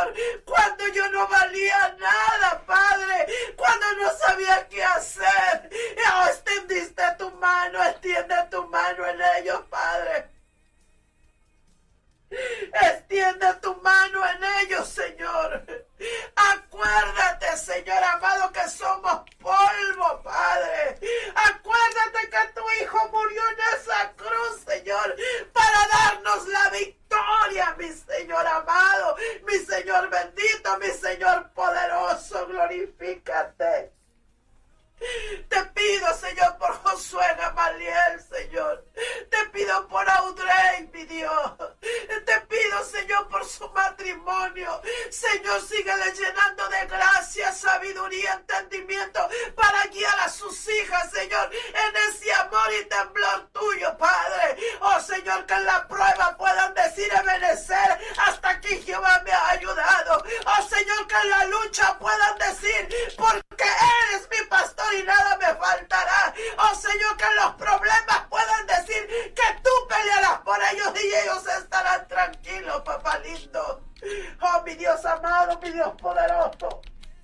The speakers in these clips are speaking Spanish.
Señor, cuando yo no valía nada, Padre, cuando no sabía qué hacer. Extendiste tu mano, extiende tu mano en ellos, Padre. Extiende tu mano en ellos, Señor. Acuérdate, Señor amado, que somos polvo, Padre. Acuérdate que tu Hijo murió en esa cruz, Señor, para darnos la victoria, mi Señor amado, mi Señor bendito, mi Señor poderoso. Glorifícate. Te pido, Señor, por Josué Gamaliel, Señor. Te pido por Audrey, mi Dios. Te pido, Señor, por su matrimonio. Señor, síguele llenando de gracia, sabiduría, entendimiento para guiar a sus hijas, Señor, en ese amor y temblor tuyo, Padre. Oh, Señor, que en la prueba puedan decir Ebenezer, hasta aquí Jehová me ha ayudado. Oh, Señor, que en la lucha puedan decir, porque eres mi pastor y nada me faltará. Oh, Señor, que en los problemas puedan decir que tú pelearás por ellos y ellos estarán tranquilos, papá lindo. Oh, mi Dios amado, mi Dios poderoso.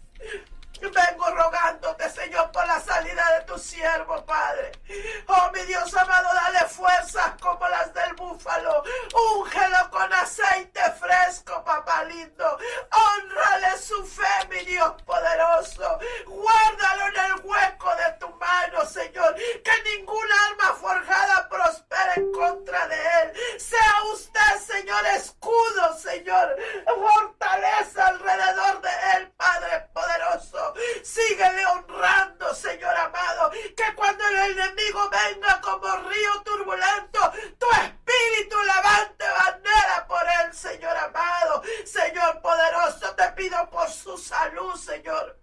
Vengo rogándote, Señor, por la salida de tu siervo, Padre. Oh, mi Dios amado, dale fuerzas como las del búfalo. Úngelo con aceite fresco, papá lindo. Honrale su fe, mi Dios poderoso. Guárdalo en el hueco de tu mano, Señor. Que ninguna arma forjada prospere en contra de él. Sea usted, Señor, escudo, Señor. Fortaleza alrededor de él, Padre poderoso. Síguele honrando, Señor amado, que cuando el enemigo venga como río turbulento, tu espíritu levante bandera por él, Señor amado. Señor poderoso, te pido por su salud, Señor.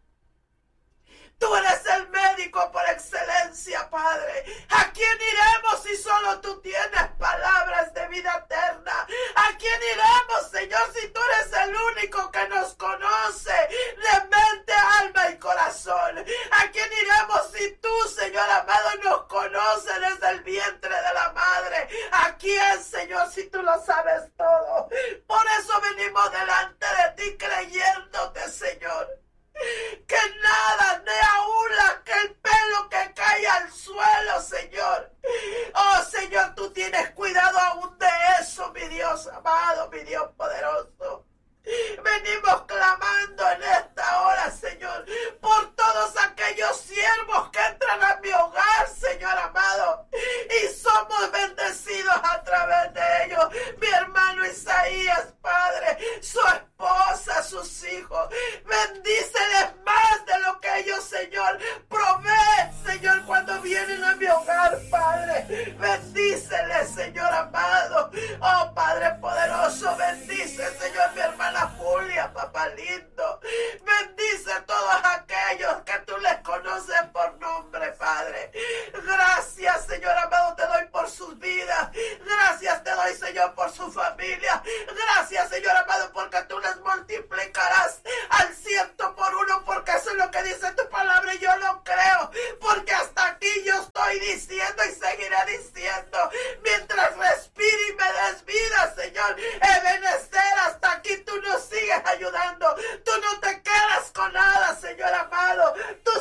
Tú eres el médico por excelencia, Padre. ¿A quién iremos si solo tú tienes palabras de vida eterna? ¿A quién iremos, Señor, si tú eres el único que nos conoce de mente, alma y corazón? ¿A quién iremos si tú, Señor amado, nos conoces desde el vientre de la madre? ¿A quién, Señor, si tú lo sabes todo? Por eso venimos delante de ti creyéndote, Señor. Que nada, ni aún el pelo que cae al suelo, Señor. Oh, Señor, tú tienes cuidado aún de eso, mi Dios amado, mi Dios poderoso. Venimos clamando en esta hora, Señor, por todos aquellos siervos que entran a mi hogar, Señor amado, y somos bendecidos a través de ellos. Mi hermano Isaías, Padre, su esposa, sus hijos, bendíceles más de lo que ellos, Señor, provee, Señor, cuando vienen a mi hogar, Padre. Bendíceles, Señor amado. Oh, Padre poderoso, bendice, Señor, mi hermana Julia, papá lindo. Bendice a todos aquellos que tú les conoces por nombre, Padre. Gracias, Señor amado, te doy por sus vidas. Gracias te doy, Señor, por su familia. Gracias, Señor amado, porque tú les multiplicarás al 100 por 1, porque eso es lo que dice tu palabra y yo lo creo, porque hasta aquí yo estoy diciendo y seguiré diciendo mientras respire y me des vida, Señor. Ebenezer, hasta aquí tú nos sigues ayudando. Tú no te quedas con nada, Señor amado. Tú